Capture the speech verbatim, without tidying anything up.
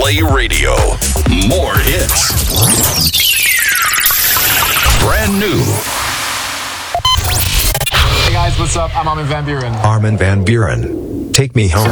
Play Radio. More hits. Brand new. Hey guys, what's up? I'm Armin van Buuren. Armin van Buuren. Take me home.